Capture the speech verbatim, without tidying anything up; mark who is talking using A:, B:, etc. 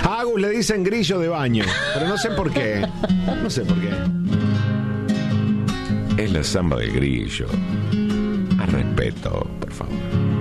A: A Agus le dicen grillo de baño, pero no sé por qué. No sé por qué. Es la samba del grillo. A respeto, por favor.